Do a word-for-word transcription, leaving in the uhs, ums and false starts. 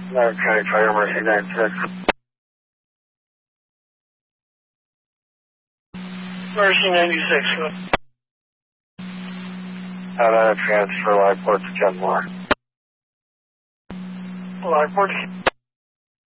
Okay, Fire Mercy ninety-six. Mercy ninety-six. Have a transfer live port to Kenmore. Live port.